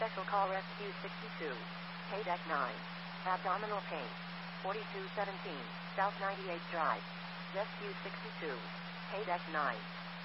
Special call Rescue 62. Deck 9. Abdominal pain. 4217, South 98th Drive. Rescue 62. Deck 9.